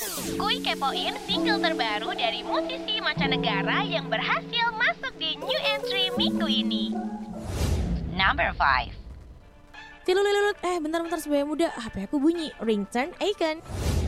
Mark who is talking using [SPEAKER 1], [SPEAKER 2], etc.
[SPEAKER 1] Kuy kepoin single terbaru dari musisi mancanegara yang berhasil masuk di new entry minggu ini. Number 5.
[SPEAKER 2] Tilulilut, bentar sebagai muda, HP aku bunyi, ringtone icon.